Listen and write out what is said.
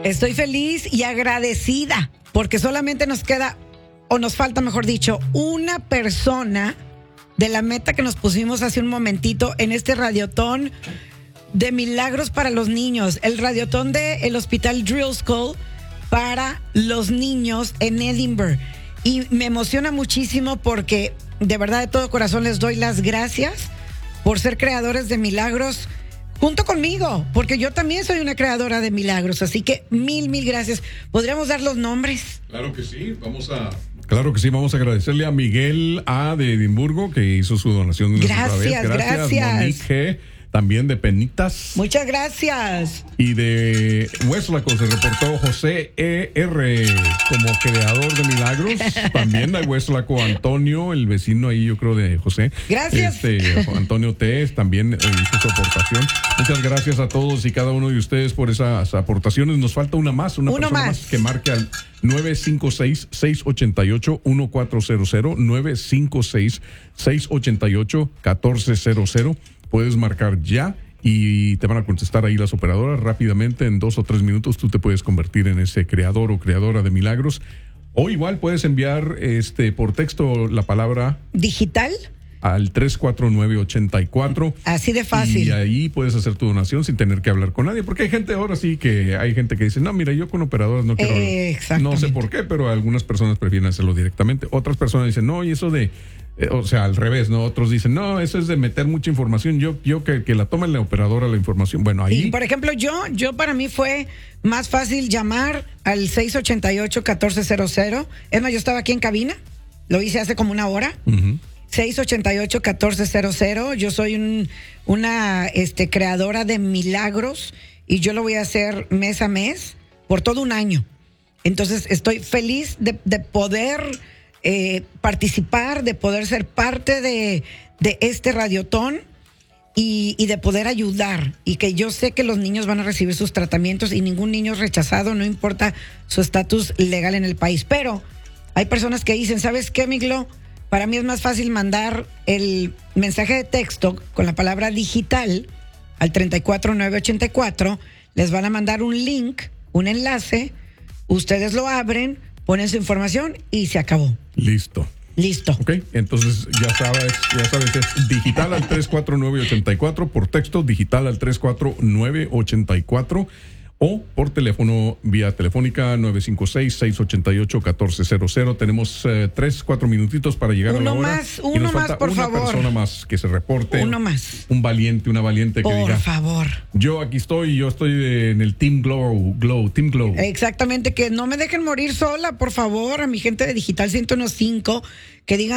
Estoy feliz y agradecida porque solamente nos queda, o nos falta, mejor dicho, una persona de la meta que nos pusimos hace un momentito en este radiotón de milagros para los niños, el radiotón del Hospital Driscoll para los niños en Edinburgh. Y me emociona muchísimo porque de verdad de todo corazón les doy las gracias por ser creadores de milagros junto conmigo, porque yo también soy una creadora de milagros, así que mil gracias. ¿Podríamos dar los nombres? Claro que sí, vamos a agradecerle a Miguel A. de Edimburgo, que hizo su donación. Gracias. Monique G., también de Penitas. Muchas gracias. Y de Hueslaco se reportó José E.R. como creador de milagros. También de Hueslaco Antonio, el vecino ahí, yo creo, de José. Gracias. Antonio T. también hizo su aportación. Muchas gracias a todos y cada uno de ustedes por esas aportaciones. Nos falta una persona más que marque al 956-688-1400, 956-688-1400. Puedes marcar ya y te van a contestar ahí las operadoras rápidamente. En 2 o 3 minutos tú te puedes convertir en ese creador o creadora de milagros. O igual puedes enviar por texto la palabra digital al 34984. Así de fácil. Y ahí puedes hacer tu donación sin tener que hablar con nadie. Porque hay gente ahora sí que dice, no, mira, yo con operadoras no quiero. No sé por qué, pero algunas personas prefieren hacerlo directamente. Otras personas dicen, no, y eso de... o sea, al revés, ¿no? Otros dicen, no, eso es de meter mucha información. Yo que la tome la operadora la información. Bueno, ahí... Y, por ejemplo, yo para mí fue más fácil llamar al 688-1400. Es más, yo estaba aquí en cabina. Lo hice hace como una hora. 688-1400. Yo soy una creadora de milagros y yo lo voy a hacer mes a mes por todo un año. Entonces, estoy feliz de poder... participar, de poder ser parte de este radiotón y de poder ayudar, y que yo sé que los niños van a recibir sus tratamientos y ningún niño es rechazado, no importa su estatus legal en el país. Pero hay personas que dicen, ¿sabes qué, Miglo? Para mí es más fácil mandar el mensaje de texto con la palabra digital al 34984. Les van a mandar un link, un enlace, ustedes lo abren, ponen su información y se acabó. Listo. Ok, entonces ya sabes, es digital al 34984, por texto digital al 34984 o por teléfono, vía telefónica 956-688-1400. Tenemos 3-4 minutitos para llegar a la hora. Uno más, por favor. Una persona más que se reporte. Uno más. Una valiente que diga. Por favor. Yo estoy en el Team Glow. Exactamente, que no me dejen morir sola, por favor, a mi gente de Digital 101.5, que digan